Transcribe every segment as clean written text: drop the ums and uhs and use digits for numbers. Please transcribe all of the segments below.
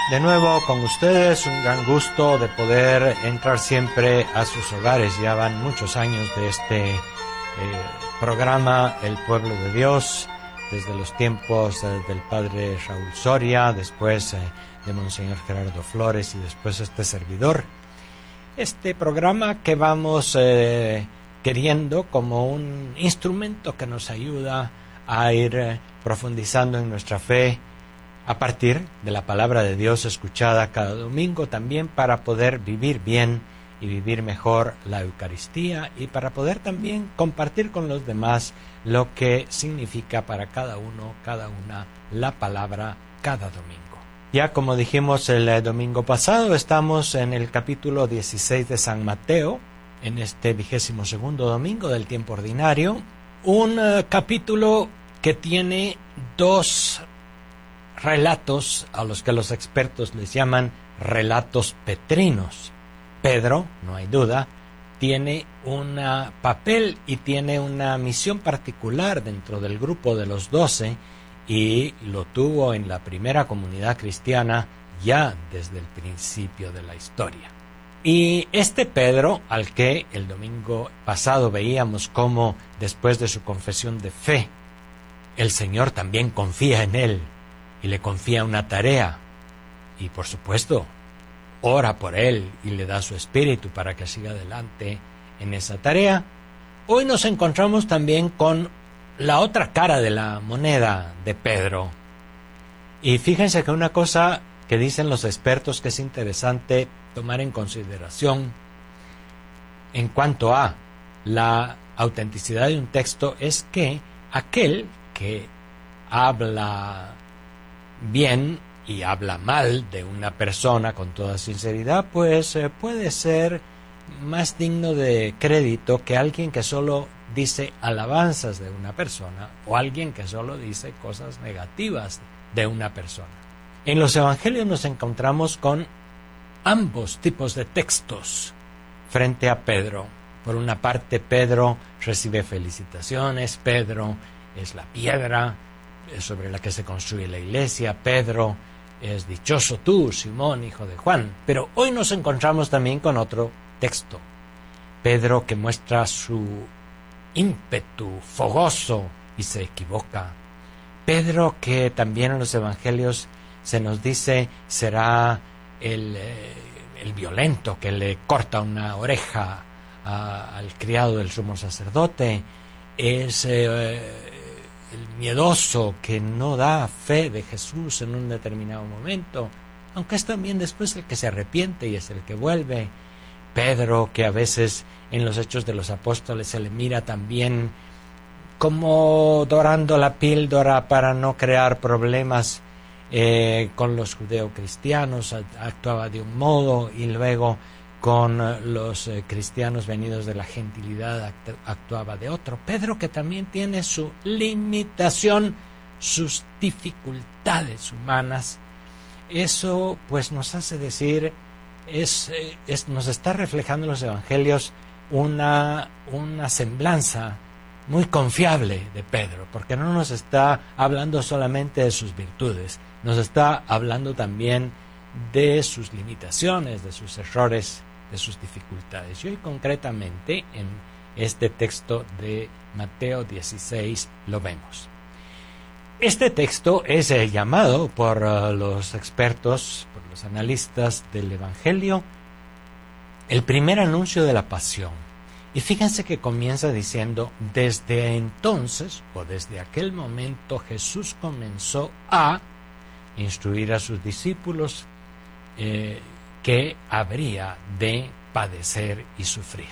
De nuevo con ustedes, un gran gusto de poder entrar siempre a sus hogares. Ya van muchos años de este programa El Pueblo de Dios, desde los tiempos del padre Raúl Soria, después de Monseñor Gerardo Flores y después este servidor. Este programa que vamos queriendo como un instrumento que nos ayuda a ir profundizando en nuestra fe, a partir de la palabra de Dios escuchada cada domingo, también para poder vivir bien y vivir mejor la Eucaristía y para poder también compartir con los demás lo que significa para cada uno, cada una, la palabra cada domingo. Ya como dijimos el domingo pasado, estamos en el capítulo 16 de San Mateo, en este 22º domingo del tiempo ordinario, un capítulo que tiene dos relatos a los que los expertos les llaman relatos petrinos. Pedro, no hay duda, tiene un papel y tiene una misión particular dentro del grupo de los 12 y lo tuvo en la primera comunidad cristiana ya desde el principio de la historia. Y este Pedro, al que el domingo pasado veíamos cómo después de su confesión de fe, el Señor también confía en él y le confía una tarea y por supuesto ora por él y le da su espíritu para que siga adelante en esa tarea. Hoy nos encontramos también con la otra cara de la moneda de Pedro. Y fíjense que una cosa que dicen los expertos que es interesante tomar en consideración en cuanto a la autenticidad de un texto es que aquel que habla bien y habla mal de una persona con toda sinceridad, pues puede ser más digno de crédito que alguien que solo dice alabanzas de una persona o alguien que solo dice cosas negativas de una persona. En los evangelios nos encontramos con ambos tipos de textos frente a Pedro. Por una parte, Pedro recibe felicitaciones, Pedro es la piedra sobre la que se construye la iglesia, Pedro es dichoso tú, Simón, hijo de Juan. Pero hoy nos encontramos también con otro texto, Pedro que muestra su ímpetu fogoso y se equivoca, Pedro que también en los evangelios se nos dice será el violento que le corta una oreja al criado del sumo sacerdote, es el miedoso que no da fe de Jesús en un determinado momento, aunque es también después el que se arrepiente y es el que vuelve. Pedro, que a veces en los Hechos de los Apóstoles se le mira también como dorando la píldora para no crear problemas con los judeocristianos, actuaba de un modo y luego con los cristianos venidos de la gentilidad actuaba de otro. Pedro que también tiene su limitación, sus dificultades humanas. Eso pues nos hace decir, nos está reflejando en los evangelios una semblanza muy confiable de Pedro, porque no nos está hablando solamente de sus virtudes, nos está hablando también de sus limitaciones, de sus errores, de sus dificultades. Y hoy concretamente en este texto de Mateo 16 lo vemos. Este texto es llamado por los expertos, por los analistas del Evangelio, el primer anuncio de la pasión. Y fíjense que comienza diciendo, desde entonces o desde aquel momento Jesús comenzó a instruir a sus discípulos que habría de padecer y sufrir.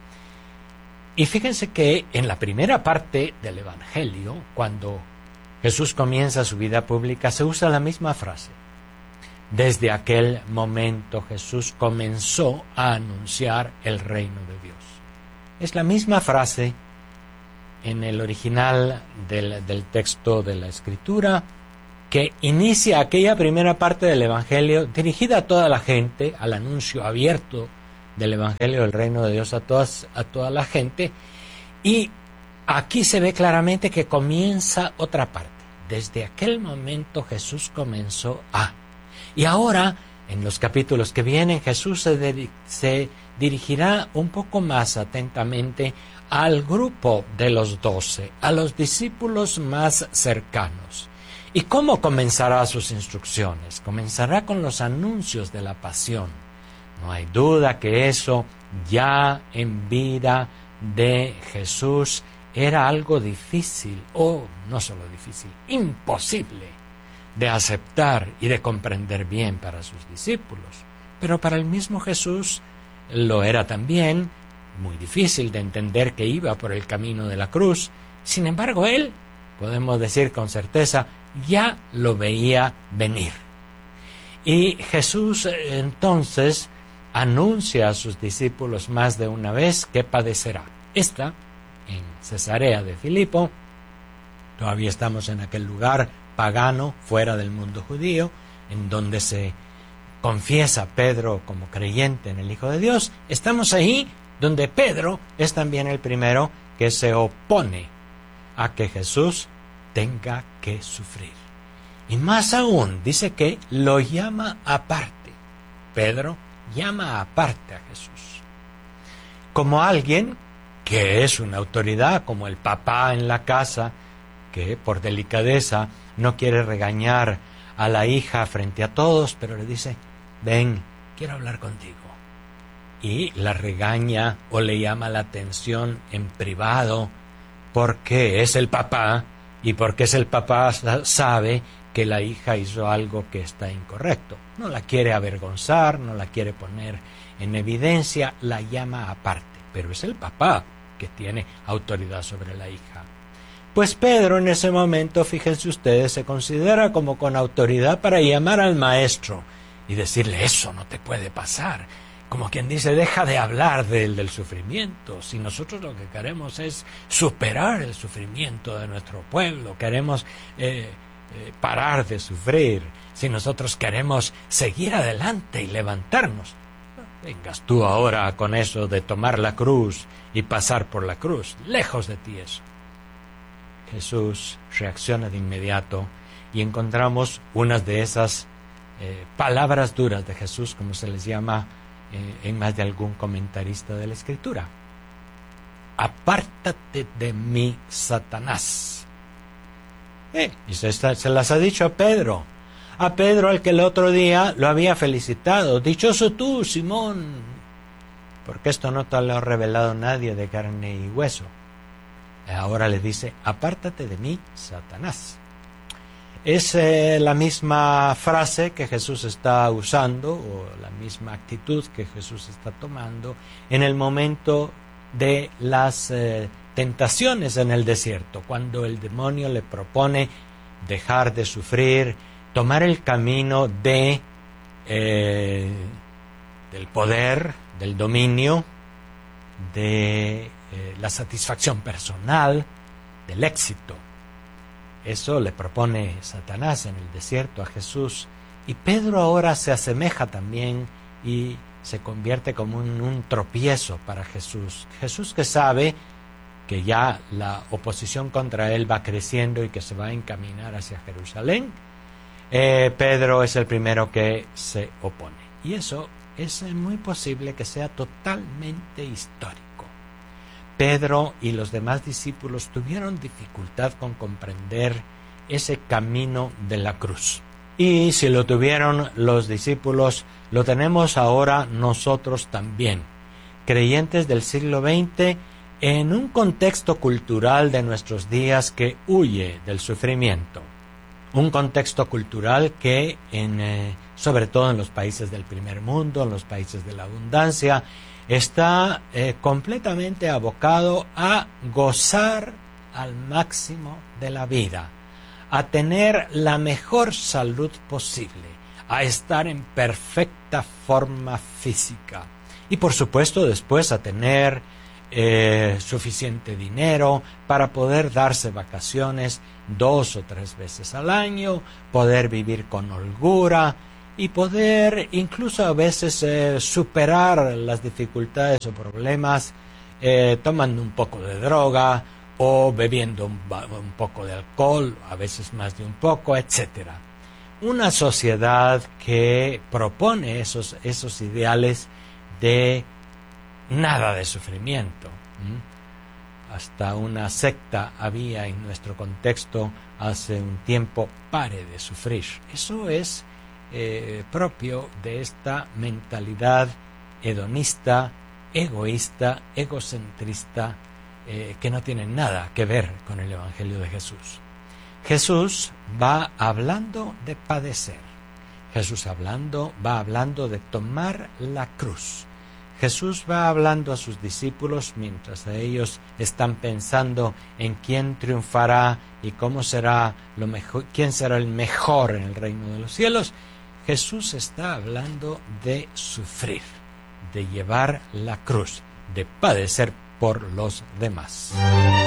Y fíjense que en la primera parte del Evangelio, cuando Jesús comienza su vida pública, se usa la misma frase. Desde aquel momento Jesús comenzó a anunciar el reino de Dios. Es la misma frase en el original del texto de la Escritura que inicia aquella primera parte del Evangelio dirigida a toda la gente, al anuncio abierto del Evangelio del Reino de Dios a toda la gente. Y aquí se ve claramente que comienza otra parte. Desde aquel momento Jesús comenzó a... Y ahora, en los capítulos que vienen, Jesús se dirigirá un poco más atentamente al grupo de los 12, a los discípulos más cercanos. ¿Y cómo comenzará sus instrucciones? Comenzará con los anuncios de la pasión. No hay duda que eso ya en vida de Jesús era algo difícil, o no solo difícil, imposible de aceptar y de comprender bien para sus discípulos. Pero para el mismo Jesús lo era también muy difícil de entender que iba por el camino de la cruz. Sin embargo, él, podemos decir con certeza, ya lo veía venir. Y Jesús entonces anuncia a sus discípulos más de una vez que padecerá. Esta, en Cesarea de Filipo, todavía estamos en aquel lugar pagano, fuera del mundo judío, en donde se confiesa Pedro como creyente en el Hijo de Dios. Estamos ahí donde Pedro es también el primero que se opone a que Jesús tenga que sufrir. Y más aún, dice que lo llama aparte. Pedro llama aparte a Jesús como alguien que es una autoridad, como el papá en la casa, que por delicadeza no quiere regañar a la hija frente a todos, pero le dice: ven, quiero hablar contigo. Y la regaña o le llama la atención en privado, porque es el papá, y porque es el papá sabe que la hija hizo algo que está incorrecto. No la quiere avergonzar, no la quiere poner en evidencia, la llama aparte. Pero es el papá que tiene autoridad sobre la hija. Pues Pedro en ese momento, fíjense ustedes, se considera como con autoridad para llamar al maestro y decirle: eso no te puede pasar. Como quien dice: deja de hablar del sufrimiento. Si nosotros lo que queremos es superar el sufrimiento de nuestro pueblo, queremos parar de sufrir, si nosotros queremos seguir adelante y levantarnos, no vengas tú ahora con eso de tomar la cruz y pasar por la cruz. Lejos de ti eso. Jesús reacciona de inmediato y encontramos unas de esas palabras duras de Jesús, como se les llama en más de algún comentarista de la Escritura. Apártate de mí, Satanás. Y se las ha dicho a Pedro, al que el otro día lo había felicitado: dichoso tú, Simón, porque esto no te lo ha revelado nadie de carne y hueso. Ahora le dice: apártate de mí, Satanás. Es la misma frase que Jesús está usando, o la misma actitud que Jesús está tomando en el momento de las tentaciones en el desierto, cuando el demonio le propone dejar de sufrir, tomar el camino del poder, del dominio, de la satisfacción personal, del éxito. Eso le propone Satanás en el desierto a Jesús, y Pedro ahora se asemeja también y se convierte como un tropiezo para Jesús. Jesús, que sabe que ya la oposición contra él va creciendo y que se va a encaminar hacia Jerusalén, Pedro es el primero que se opone. Y eso es muy posible que sea totalmente histórico. Pedro y los demás discípulos tuvieron dificultad con comprender ese camino de la cruz. Y si lo tuvieron los discípulos, lo tenemos ahora nosotros también, creyentes del siglo XX, en un contexto cultural de nuestros días que huye del sufrimiento. Un contexto cultural que, sobre todo en los países del primer mundo, en los países de la abundancia, está completamente abocado a gozar al máximo de la vida, a tener la mejor salud posible, a estar en perfecta forma física y, por supuesto, después a tener suficiente dinero para poder darse vacaciones 2 o 3 veces al año, poder vivir con holgura y poder incluso a veces superar las dificultades o problemas tomando un poco de droga o bebiendo un poco de alcohol, a veces más de un poco, etc. una sociedad que propone esos ideales de nada de sufrimiento. Hasta una secta había en nuestro contexto hace un tiempo, pare de sufrir. Eso es propio de esta mentalidad hedonista, egoísta, egocentrista, que no tiene nada que ver con el Evangelio de Jesús. Jesús va hablando de padecer. Jesús va hablando de tomar la cruz. Jesús va hablando a sus discípulos mientras a ellos están pensando en quién triunfará y cómo será lo mejor, quién será el mejor en el reino de los cielos. Jesús está hablando de sufrir, de llevar la cruz, de padecer por los demás.